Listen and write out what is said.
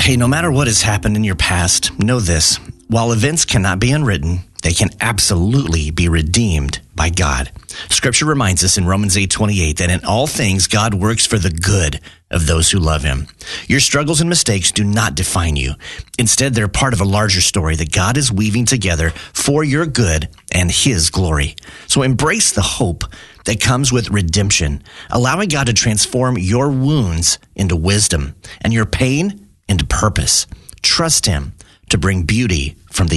Hey, no matter what has happened in your past, know this. While events cannot be unwritten, they can absolutely be redeemed by God. Scripture reminds us in Romans 8:28 that in all things God works for the good of those who love him. Your struggles and mistakes do not define you. Instead, they're part of a larger story that God is weaving together for your good and his glory. So embrace the hope that comes with redemption, allowing God to transform your wounds into wisdom and your pain into purpose. Trust him to bring beauty from the